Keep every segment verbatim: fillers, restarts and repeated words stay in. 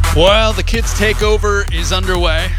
Well, the Kids Takeover is underway.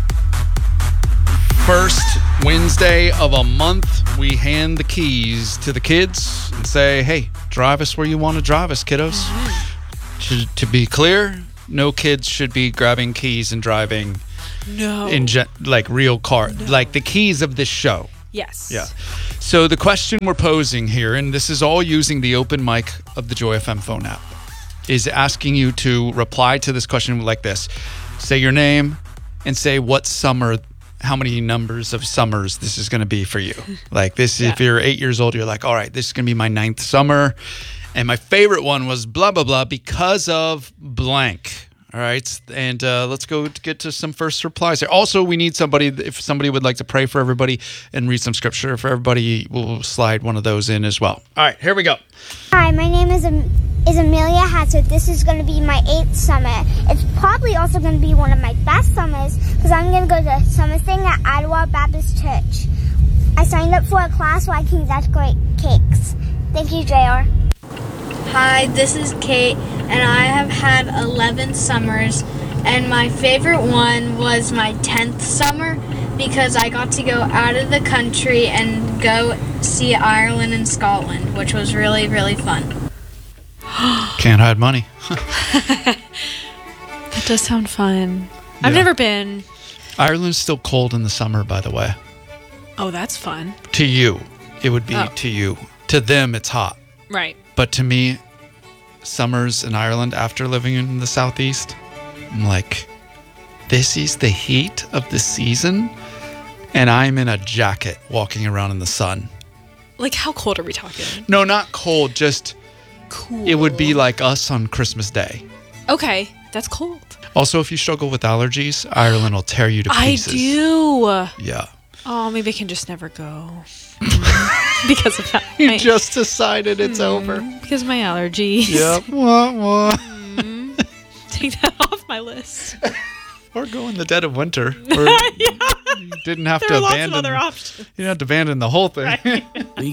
First Wednesday of a month, we hand the keys to the kids and say, hey, drive us where you want to drive us, kiddos. To, to be clear, no kids should be grabbing keys and driving No. in ge- like real car, No. like the keys of this show. Yes. Yeah. So the question we're posing here, and this is all using the open mic of the Joy F M phone app, is asking you to reply to this question like this. Say your name and say what summer, how many numbers of summers this is going to be for you. Like this, Yeah. if you're eight years old, you're like, all right, this is going to be my ninth summer. And my favorite one was blah, blah, blah because of blank. All right. And uh, let's go to get to some first replies here. Also, we need somebody, if somebody would like to pray for everybody and read some scripture for everybody, we'll slide one of those in as well. All right, here we go. Hi, my name is Am- is Amelia Hatzard. This is going to be my eighth summer. It's probably also going to be one of my best summers because I'm going to go to summer thing at Ottawa Baptist Church. I signed up for a class so I can decorate cakes. Thank you, J R. Hi, this is Kate, and I have had eleven summers, and my favorite one was my tenth summer because I got to go out of the country and go see Ireland and Scotland, which was really, really fun. Can't hide money. That does sound fun. I've Yeah. never been. Ireland's still cold in the summer, by the way. Oh, that's fun. To you, it would be Oh. to you. To them, it's hot. Right. But to me, summers in Ireland after living in the southeast, I'm like, this is the heat of the season, and I'm in a jacket walking around in the sun. Like, how cold are we talking? No, not cold, just Cool. it would be like us on Christmas Day. Okay, that's cold. Also, if you struggle with allergies, Ireland will tear you to I pieces. do. Yeah. Oh, maybe I can just never go. Because of that. You my- just decided it's over. Because of my allergies. Yep. Wah, wah. Take that off my list. Or go in the dead of winter. Or Yeah. you didn't have There to are lots of abandon. other options. You didn't have to abandon the whole thing.